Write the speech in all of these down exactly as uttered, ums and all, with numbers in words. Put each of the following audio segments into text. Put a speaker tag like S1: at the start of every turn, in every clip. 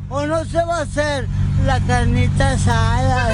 S1: o no se va a hacer la carnita asada.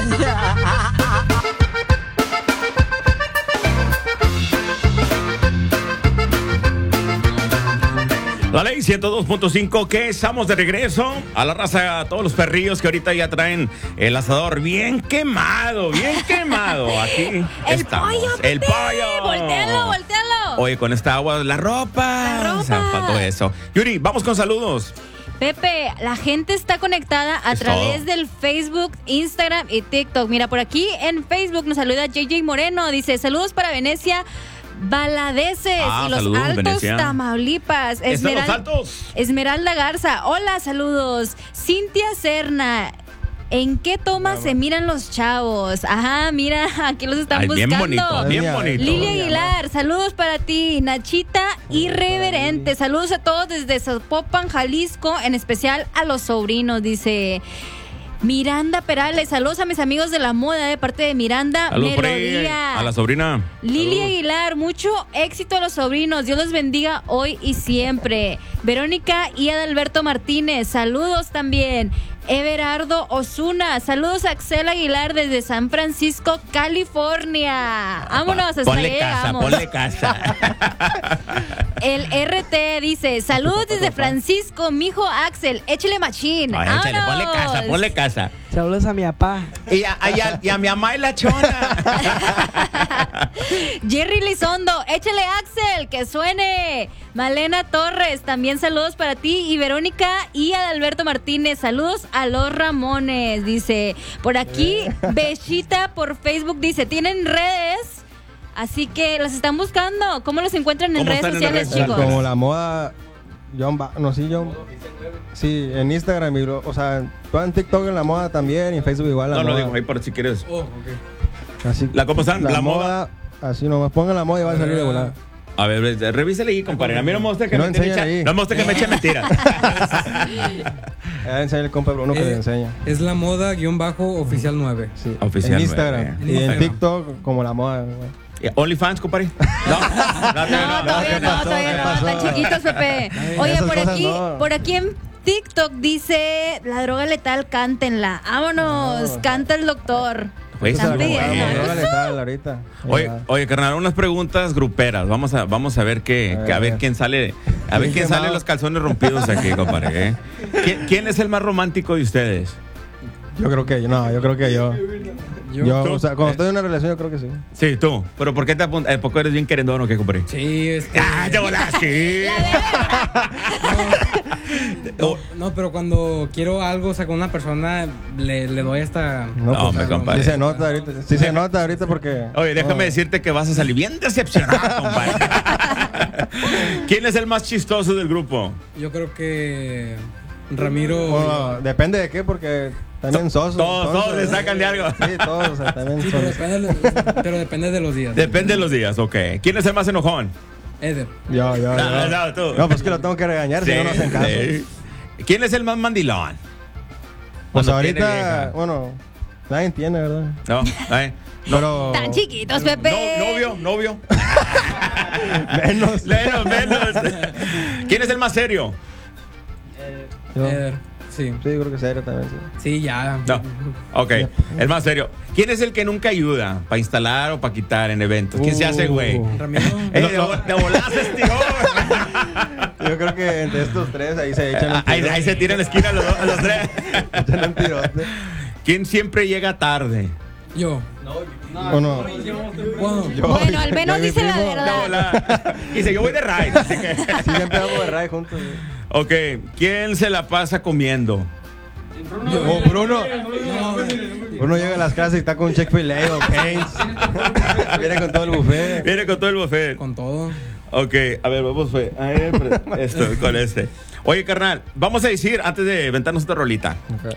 S2: La ley ciento dos punto cinco, que estamos de regreso a la raza, a todos los perrillos que ahorita ya traen el asador bien quemado, bien quemado. Aquí
S3: el
S2: estamos.
S3: pollo,
S2: El
S3: Pepe,
S2: pollo.
S3: voltealo, voltealo.
S2: Oye, con esta agua, la ropa.
S3: La ropa.
S2: O sea, faltó eso. Yuri, vamos con saludos.
S3: Pepe, la gente está conectada a
S2: Es
S3: través
S2: todo.
S3: del Facebook, Instagram y TikTok. Mira, por aquí en Facebook nos saluda J J Moreno. Dice, saludos para Venecia Baladeces
S2: Ah,
S3: y los
S2: saludos,
S3: Altos,
S2: Venecia.
S3: Tamaulipas.
S2: Están los
S3: Esmeral-
S2: altos.
S3: Esmeralda Garza, hola, saludos. Cintia Serna, ¿en qué toma se miran los chavos? Ajá, mira, aquí los están
S2: Ay, bien
S3: buscando.
S2: bonito, bien bonito.
S3: Lilia Aguilar, saludos para ti. Nachita Irreverente, saludos a todos desde Zapopan, Jalisco, en especial a los sobrinos, dice Miranda Perales. Saludos a mis amigos de la moda de parte de Miranda.
S2: Saludos por ahí
S3: Melodía.
S2: a la sobrina.
S3: Lilia Aguilar, mucho éxito a los sobrinos. Dios los bendiga hoy y siempre. Verónica y Adalberto Martínez, saludos también. Everardo Osuna, saludos a Axel Aguilar desde San Francisco, California. Vámonos, hasta
S2: Ponle
S3: ahí
S2: casa,
S3: llegamos.
S2: ponle casa.
S3: El R T dice, saludos desde Francisco, mijo Axel, échele machín.
S2: Ay, échale, ponle
S3: ¡Vámonos!
S2: casa, ponle casa.
S4: Saludos a mi papá.
S2: Y a, y a- y a mi mamá y la chona.
S3: Jerry Lizondo, échale Axel, que suene. Malena Torres, también saludos para ti. Y Verónica y Adalberto Martínez, saludos a los Ramones. Dice, por aquí, Bechita por Facebook dice, ¿tienen redes? Así que las están buscando. ¿Cómo los encuentran en
S2: ¿Cómo
S3: redes
S2: están en las
S3: sociales,
S2: redes
S3: chicos?
S5: Como la moda, John Ba- no, sí, John. Sí, en Instagram, y lo- o sea, todo en TikTok en la moda también, y en Facebook igual la
S2: No, no
S5: moda.
S2: digo ahí por si quieres.
S5: Así,
S2: ¿La cómo están?
S5: La,
S2: La
S5: moda, así nomás, pongan la moda y va a salir de volada.
S2: A ver, re- revísele ahí, compadre. A mí no me gusta que,
S5: Que no
S2: me
S5: enseñen
S2: eche-
S5: ahí.
S2: no me gusta que me eche mentiras.
S5: Ya enseña el compa Bruno que
S6: Eh,
S5: le enseña.
S6: Es la moda guión bajo oficial nueve.
S5: Sí.
S2: Oficial
S5: en Instagram.
S2: nueve.
S5: Y en
S6: Instagram.
S5: TikTok, como la moda. güey.
S2: Eh, ¿OnlyFans, compadre? No, no,
S3: No, todavía
S5: ¿qué
S3: no,
S5: pasó?
S3: todavía
S5: ¿Qué
S3: no,
S5: pasó?
S3: están chiquitos, Pepe. Oye,
S5: Esas
S3: por
S5: cosas
S3: aquí,
S5: no.
S3: por aquí en TikTok dice, la droga letal, cántenla. Vámonos,
S5: No.
S3: canta el doctor.
S2: Pues,
S3: Están
S2: güey.
S3: pidiendo.
S5: La droga letal ahorita.
S2: Oye,
S5: Ya.
S2: oye, carnal, unas preguntas gruperas. Vamos a, vamos a ver qué,
S5: A
S2: que- a ver
S5: ver.
S2: quién sale, a ver
S5: Sí,
S2: quién
S5: quemado.
S2: sale los calzones rompidos aquí, compadre. ¿eh? ¿Quién, quién es el más romántico de ustedes?
S5: Yo creo que yo, no, yo creo que yo.
S6: Yo,
S5: Yo,
S2: ¿Tú?
S5: o sea, cuando estoy en una relación, yo creo que sí.
S2: Sí, tú. ¿Pero por qué te apuntas? Eh, ¿Por qué eres bien querendón o qué, compadre?
S6: Sí, este.
S2: ¡Ah, te volaste!
S6: No, no, pero cuando quiero algo, o sea, con una persona, le, le doy hasta.
S2: No, me compadre.
S5: Sí se nota ahorita. Sí se nota ahorita porque.
S2: Oye, déjame
S5: no.
S2: decirte que vas a salir bien decepcionado, compadre. ¿Quién es el más chistoso del grupo?
S6: Yo creo que. Ramiro.
S5: Bueno, depende de qué, porque también sosos.
S2: Todos,
S5: entonces-
S2: todos le sacan de algo.
S5: Sí, todos, o sea, también
S6: Sí,
S5: son.
S6: pero depende, de- pero depende de los días.
S2: Depende de los días, ok. ¿Quién es el más enojón?
S6: Eder.
S5: Yo, yo,
S2: No,
S5: yo.
S2: no, tú.
S5: No, pues que lo tengo que regañar, si no, no hacen caso.
S2: sí. ¿Quién es el más mandilón?
S5: Pues
S2: Cuando tiene
S5: ahorita,
S2: vieja.
S5: bueno, nadie entiende, ¿verdad?
S2: No, ay,
S5: Pero.
S3: Tan chiquitos, Pepe.
S2: no, novio, novio.
S5: Menos.
S2: Menos, menos. ¿Quién es el más serio?
S5: Yo.
S6: Eder. Sí.
S5: Sí, creo que serio también, sí.
S6: Sí, ya.
S2: No. Ok, el más serio. ¿Quién es el que nunca ayuda para instalar o para quitar en eventos? ¿Quién se hace, güey?
S5: Uh.
S6: Ramiro.
S2: Eh,
S5: No,
S2: de,
S5: no.
S2: vo- de voladas, tío.
S5: Yo creo que entre estos tres ahí se echan un
S2: Ahí,
S5: tiro.
S2: ahí se tiran la esquina los, dos- los tres.
S5: Echan un tirote.
S2: ¿Quién siempre llega tarde?
S6: Yo.
S5: Bueno,
S6: Bueno,
S5: yo.
S3: Bueno, al menos
S5: yo y mi
S3: dice la
S5: primo,
S2: De
S3: verdad.
S2: volada. Dice, yo voy de ride. Así que.
S5: Sí, siempre vamos de ride juntos. sí.
S2: Ok, ¿quién se la pasa comiendo?
S5: Oh, Bruno. Bruno llega a las casas y está con un Chick-fil-A o Cane's. Viene con todo el buffet.
S2: Viene con todo el buffet.
S6: con todo.
S2: Ok, a ver, vamos fue. A ver, pre- esto, con este. Oye, carnal, vamos a decir, antes de inventarnos otra rolita.